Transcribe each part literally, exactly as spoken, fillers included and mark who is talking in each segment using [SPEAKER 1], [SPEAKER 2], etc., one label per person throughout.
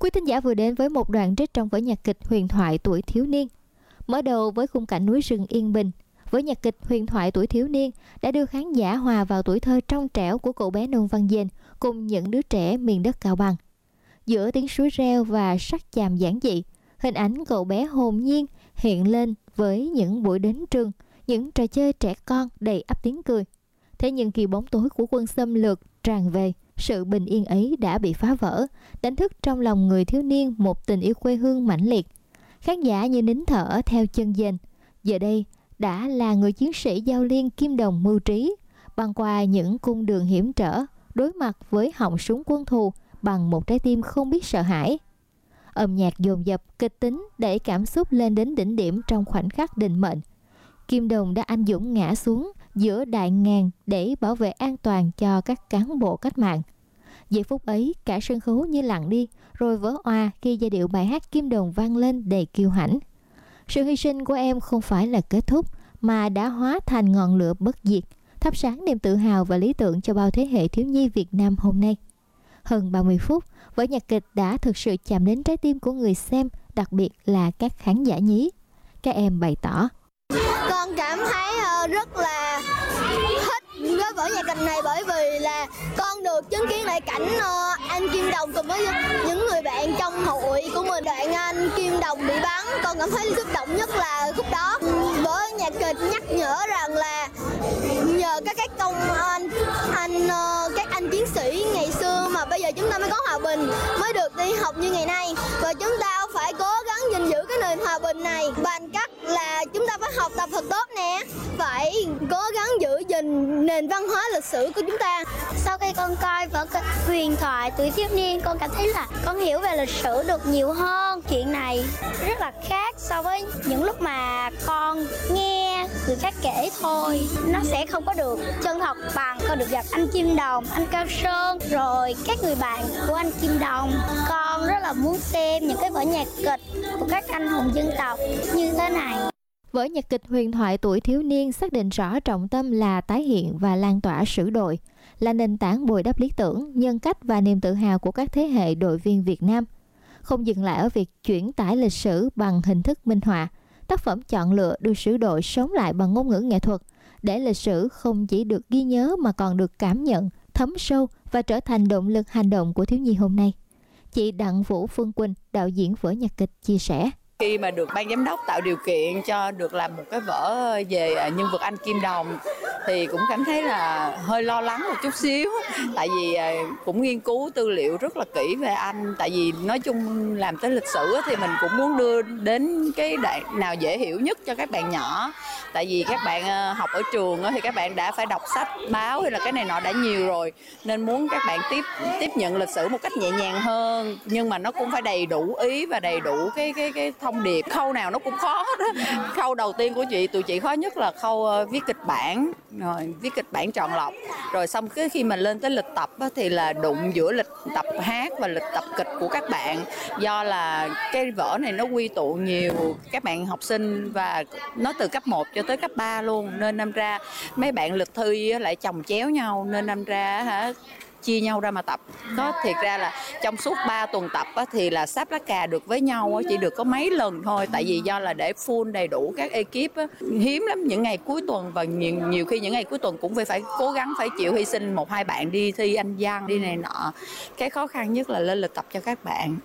[SPEAKER 1] Quý thính giả vừa đến với một đoạn trích trong vở nhạc kịch huyền thoại Tuổi thiếu niên. Mở đầu với khung cảnh núi rừng yên bình, vở nhạc kịch huyền thoại Tuổi thiếu niên đã đưa khán giả hòa vào tuổi thơ trong trẻo của cậu bé Nông Văn Dền cùng những đứa trẻ miền đất Cao Bằng. Giữa tiếng suối reo và sắc chàm giản dị, hình ảnh cậu bé hồn nhiên hiện lên với những buổi đến trường, những trò chơi trẻ con đầy ắp tiếng cười. Thế nhưng khi bóng tối của quân xâm lược tràn về, sự bình yên ấy đã bị phá vỡ, đánh thức trong lòng người thiếu niên một tình yêu quê hương mãnh liệt. Khán giả như nín thở theo chân Dền, giờ đây đã là người chiến sĩ giao liên kim đồng mưu trí, băng qua những cung đường hiểm trở, đối mặt với họng súng quân thù bằng một trái tim không biết sợ hãi. Âm nhạc dồn dập, kịch tính đẩy cảm xúc lên đến đỉnh điểm trong khoảnh khắc định mệnh. Kim đồng đã anh dũng ngã xuống giữa đại ngàn để bảo vệ an toàn cho các cán bộ cách mạng. Giây phút ấy, cả sân khấu như lặng đi, rồi vỡ òa khi giai điệu bài hát Kim đồng vang lên đầy kiêu hãnh. Sự hy sinh của em không phải là kết thúc, mà đã hóa thành ngọn lửa bất diệt, thắp sáng niềm tự hào và lý tưởng cho bao thế hệ thiếu nhi Việt Nam hôm nay. Hơn ba mươi phút, vở nhạc kịch đã thực sự chạm đến trái tim của người xem, đặc biệt là các khán giả nhí. Các em bày tỏ:
[SPEAKER 2] Con cảm thấy uh, rất là thích với vở nhạc kịch này, bởi vì là con được chứng kiến lại cảnh uh, anh Kim Đồng cùng với những người bạn trong hội của mình. Đoạn anh Kim Đồng bị bắn, con cảm thấy xúc động nhất là khúc đó. Vở nhạc kịch nhắc nhở rằng là nhờ các các công anh anh uh, các anh chiến sĩ ngày xưa mà bây giờ chúng ta mới có hòa bình, mới được đi học như ngày nay, và chúng ta phải cố gắng gìn giữ cái nền hòa bình này bằng cách là chúng ta phải học tập thật tốt nè, phải cố gắng giữ gìn nền văn hóa lịch sử của chúng ta.
[SPEAKER 3] Sau khi con coi vở kịch huyền thoại Tuổi thiếu niên, con cảm thấy là con hiểu về lịch sử được nhiều hơn. Chuyện này rất là khác so với những lúc mà con nghe người khác kể thôi. Nó sẽ không có được chân thật bằng con được gặp anh Kim Đồng, anh Cao Sơn, rồi các người bạn của anh Kim Đồng. Con rất là muốn xem những cái vở nhạc kịch của các anh hùng dân tộc như thế này.
[SPEAKER 1] Vở nhạc kịch huyền thoại Tuổi thiếu niên xác định rõ trọng tâm là tái hiện và lan tỏa sử đội, là nền tảng bồi đắp lý tưởng, nhân cách và niềm tự hào của các thế hệ đội viên Việt Nam. Không dừng lại ở việc chuyển tải lịch sử bằng hình thức minh họa, tác phẩm chọn lựa đưa sử đội sống lại bằng ngôn ngữ nghệ thuật, để lịch sử không chỉ được ghi nhớ mà còn được cảm nhận, thấm sâu và trở thành động lực hành động của thiếu nhi hôm nay. Chị Đặng Vũ Phương Quỳnh, đạo diễn vở nhạc kịch, chia sẻ:
[SPEAKER 4] Khi mà được ban giám đốc tạo điều kiện cho được làm một cái vở về nhân vật anh Kim Đồng thì cũng cảm thấy là hơi lo lắng một chút xíu, tại vì cũng nghiên cứu tư liệu rất là kỹ về anh. Tại vì nói chung làm tới lịch sử thì mình cũng muốn đưa đến cái đoạn nào dễ hiểu nhất cho các bạn nhỏ. Tại vì các bạn học ở trường thì các bạn đã phải đọc sách báo hay là cái này nọ đã nhiều rồi, nên muốn các bạn tiếp tiếp nhận lịch sử một cách nhẹ nhàng hơn, nhưng mà nó cũng phải đầy đủ ý và đầy đủ cái cái cái thông điệp. Khâu nào nó cũng khó đó. Khâu đầu tiên của chị tụi chị khó nhất là khâu viết kịch bản, rồi viết kịch bản chọn lọc, rồi xong cái khi mà lên tới lịch tập thì là đụng giữa lịch tập hát và lịch tập kịch của các bạn, do là cái vở này nó quy tụ nhiều các bạn học sinh và nó từ cấp một cho tới cấp ba luôn, nên đâm ra mấy bạn lịch thi lại chồng chéo nhau, nên đâm ra hả chia nhau ra mà tập. Có thiệt ra là trong suốt ba tuần tập á, thì là sáp lá cà được với nhau á, chỉ được có mấy lần thôi, tại vì do là để full đầy đủ các ekip á, hiếm lắm những ngày cuối tuần, và nhiều, nhiều khi những ngày cuối tuần cũng phải phải cố gắng phải chịu hy sinh một hai bạn đi thi Anh văn đi này nọ. Cái khó khăn nhất là lên lịch tập cho các bạn.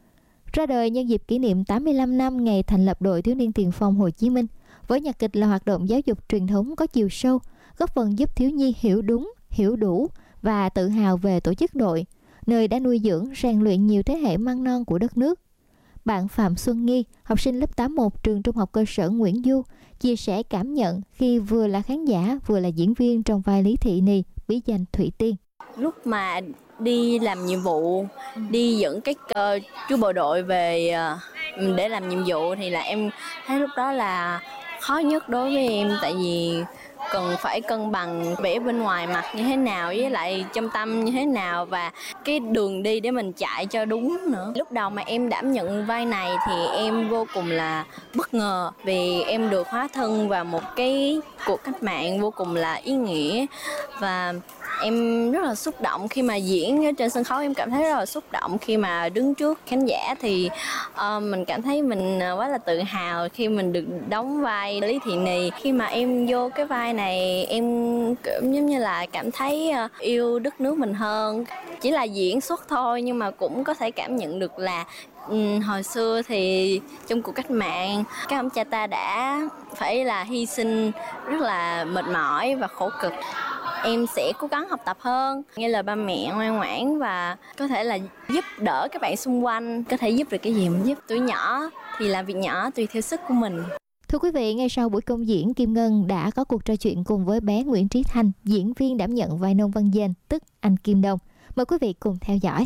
[SPEAKER 1] Ra đời nhân dịp kỷ niệm tám mươi lăm năm ngày thành lập Đội Thiếu niên Tiền phong Hồ Chí Minh, vở nhạc kịch là hoạt động giáo dục truyền thống có chiều sâu, góp phần giúp thiếu nhi hiểu đúng, hiểu đủ và tự hào về tổ chức đội, nơi đã nuôi dưỡng, rèn luyện nhiều thế hệ măng non của đất nước. Bạn Phạm Xuân Nghi, học sinh lớp tám một trường Trung học cơ sở Nguyễn Du, chia sẻ cảm nhận khi vừa là khán giả vừa là diễn viên trong vai Lý Thị Nì, bí danh Thủy Tiên.
[SPEAKER 5] Lúc mà đi làm nhiệm vụ, đi dẫn các uh, chú bộ đội về uh, để làm nhiệm vụ thì là em thấy lúc đó là khó nhất đối với em, tại vì cần phải cân bằng vẻ bên ngoài mặt như thế nào với lại trong tâm như thế nào, và cái đường đi để mình chạy cho đúng nữa. Lúc đầu mà em đảm nhận vai này thì em vô cùng là bất ngờ, vì em được hóa thân vào một cái cuộc cách mạng vô cùng là ý nghĩa, và em rất là xúc động khi mà diễn ở trên sân khấu. Em cảm thấy rất là xúc động khi mà đứng trước khán giả thì uh, mình cảm thấy mình quá là tự hào khi mình được đóng vai Lý Thị Nì. Khi mà em vô cái vai này em cũng giống như là cảm thấy uh, yêu đất nước mình hơn. Chỉ là diễn xuất thôi nhưng mà cũng có thể cảm nhận được là Ừ, hồi xưa thì trong cuộc cách mạng các ông cha ta đã phải là hy sinh rất là mệt mỏi và khổ cực. Em sẽ cố gắng học tập hơn, nghe lời ba mẹ ngoan ngoãn và có thể là giúp đỡ các bạn xung quanh. Có thể giúp được cái gì mình giúp. Tuổi nhỏ thì làm việc nhỏ tùy theo sức của mình.
[SPEAKER 1] Thưa quý vị, ngay sau buổi công diễn, Kim Ngân đã có cuộc trò chuyện cùng với bé Nguyễn Trí Thanh, diễn viên đảm nhận vai Nông Văn Dên, tức anh Kim Đông. Mời quý vị cùng theo dõi.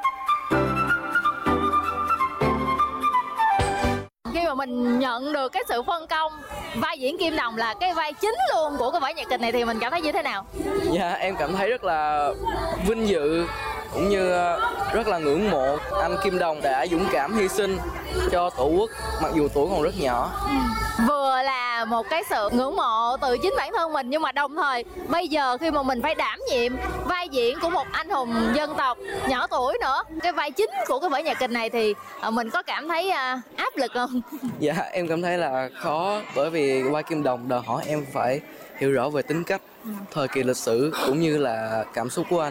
[SPEAKER 6] Khi mà mình nhận được cái sự phân công vai diễn Kim Đồng là cái vai chính luôn của cái vở nhạc kịch này thì mình cảm thấy như thế nào?
[SPEAKER 7] Dạ, em cảm thấy rất là vinh dự cũng như rất là ngưỡng mộ anh Kim Đồng đã dũng cảm hy sinh cho Tổ quốc mặc dù tuổi còn rất nhỏ.
[SPEAKER 6] Vừa là một cái sự ngưỡng mộ từ chính bản thân mình nhưng mà đồng thời bây giờ khi mà mình phải đảm nhiệm vai diễn của một anh hùng dân tộc nhỏ tuổi nữa, cái vai chính của cái vở nhạc kịch này thì mình có cảm thấy áp lực không?
[SPEAKER 7] Dạ, em cảm thấy là khó bởi vì vai Kim Đồng đòi hỏi em phải hiểu rõ về tính cách, thời kỳ lịch sử cũng như là cảm xúc của anh.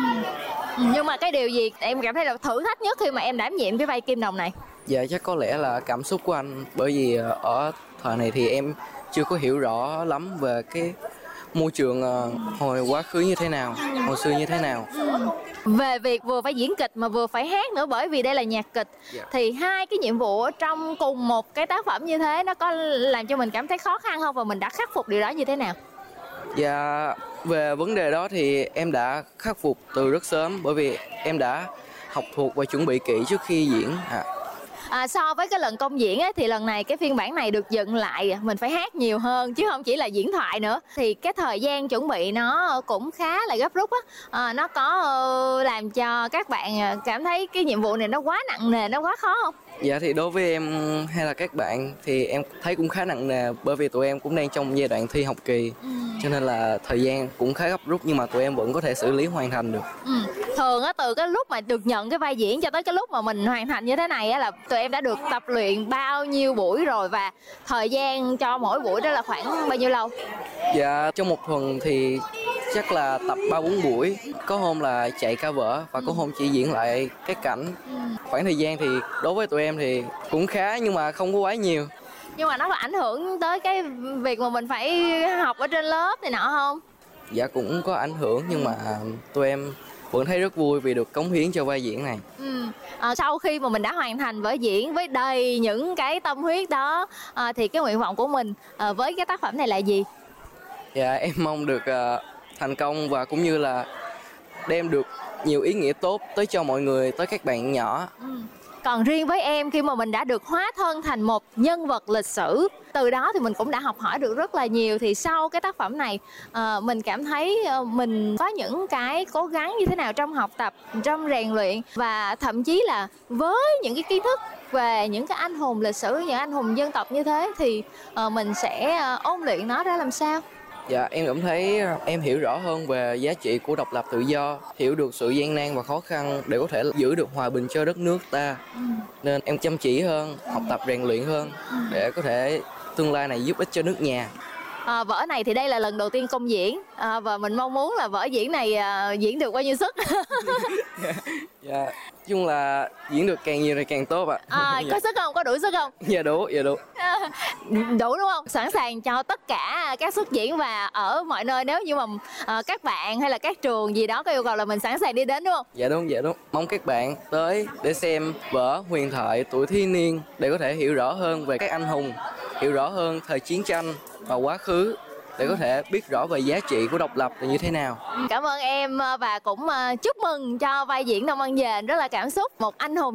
[SPEAKER 6] Nhưng mà cái điều gì em cảm thấy là thử thách nhất khi mà em đảm nhiệm cái vai Kim Đồng này?
[SPEAKER 7] Dạ, chắc có lẽ là cảm xúc của anh, bởi vì ở thời này thì em chưa có hiểu rõ lắm về cái môi trường hồi quá khứ như thế nào, hồi xưa như thế nào.
[SPEAKER 6] Về việc vừa phải diễn kịch mà vừa phải hát nữa, bởi vì đây là nhạc kịch, yeah. Thì hai cái nhiệm vụ ở trong cùng một cái tác phẩm như thế nó có làm cho mình cảm thấy khó khăn không, và mình đã khắc phục điều đó như thế nào?
[SPEAKER 7] Dạ, về vấn đề đó thì em đã khắc phục từ rất sớm, bởi vì em đã học thuộc và chuẩn bị kỹ trước khi diễn. À.
[SPEAKER 6] À, so với cái lần công diễn ấy, thì lần này cái phiên bản này được dựng lại, mình phải hát nhiều hơn chứ không chỉ là diễn thoại nữa. Thì cái thời gian chuẩn bị nó cũng khá là gấp rút á. À, nó có uh, làm cho các bạn cảm thấy cái nhiệm vụ này nó quá nặng nề, nó quá khó không?
[SPEAKER 7] Dạ thì đối với em hay là các bạn thì em thấy cũng khá nặng nề, bởi vì tụi em cũng đang trong giai đoạn thi học kỳ. Ừ. Cho nên là thời gian cũng khá gấp rút nhưng mà tụi em vẫn có thể xử lý hoàn thành được.
[SPEAKER 6] Ừ. Thường á, từ cái lúc mà được nhận cái vai diễn cho tới cái lúc mà mình hoàn thành như thế này á, là tụi em đã được tập luyện bao nhiêu buổi rồi, và thời gian cho mỗi buổi đó là khoảng bao nhiêu lâu?
[SPEAKER 7] Dạ, trong một tuần thì chắc là tập ba bốn buổi, có hôm là chạy cover và có hôm chỉ diễn lại cái cảnh. Khoảng thời gian thì đối với tụi em thì cũng khá nhưng mà không có quá nhiều.
[SPEAKER 6] Nhưng mà nó có ảnh hưởng tới cái việc mà mình phải học ở trên lớp thì nọ không?
[SPEAKER 7] Dạ cũng có ảnh hưởng nhưng mà tụi em vẫn thấy rất vui vì được cống hiến cho vai diễn này.
[SPEAKER 6] Ừ. À, sau khi mà mình đã hoàn thành vở diễn với đầy những cái tâm huyết đó, à, thì cái nguyện vọng của mình à, với cái tác phẩm này là gì?
[SPEAKER 7] Dạ em mong được uh, thành công và cũng như là đem được nhiều ý nghĩa tốt tới cho mọi người, tới các bạn nhỏ.
[SPEAKER 6] Ừ. Còn riêng với em, khi mà mình đã được hóa thân thành một nhân vật lịch sử, từ đó thì mình cũng đã học hỏi được rất là nhiều. Thì sau cái tác phẩm này, uh, mình cảm thấy uh, mình có những cái cố gắng như thế nào trong học tập, trong rèn luyện, và thậm chí là với những cái kiến thức về những cái anh hùng lịch sử, những anh hùng dân tộc như thế thì uh, mình sẽ uh, ôn luyện nó ra làm sao.
[SPEAKER 7] Dạ, em cảm thấy em hiểu rõ hơn về giá trị của độc lập tự do, hiểu được sự gian nan và khó khăn để có thể giữ được hòa bình cho đất nước ta. Ừ. Nên em chăm chỉ hơn, học tập rèn luyện hơn để có thể tương lai này giúp ích cho nước nhà.
[SPEAKER 6] À, vở này thì đây là lần đầu tiên công diễn, à, và mình mong muốn là vở diễn này à, diễn được bao nhiêu suất?
[SPEAKER 7] Dạ, chung là diễn được càng nhiều thì càng tốt ạ.
[SPEAKER 6] À. À, có sức không? Có đủ sức không?
[SPEAKER 7] Dạ đủ, dạ đủ.
[SPEAKER 6] À, đủ đúng không? Sẵn sàng cho tất cả các suất diễn và ở mọi nơi, nếu như mà à, các bạn hay là các trường gì đó có yêu cầu là mình sẵn sàng đi đến đúng không?
[SPEAKER 7] Dạ đúng, dạ đúng. Mong các bạn tới để xem vở Huyền thoại tuổi thiếu niên để có thể hiểu rõ hơn về các anh hùng, hiểu rõ hơn thời chiến tranh và quá khứ, để có thể biết rõ về giá trị của độc lập là như thế nào.
[SPEAKER 6] Cảm ơn em và cũng chúc mừng cho vai diễn Nông Văn Dên, rất là cảm xúc, một anh hùng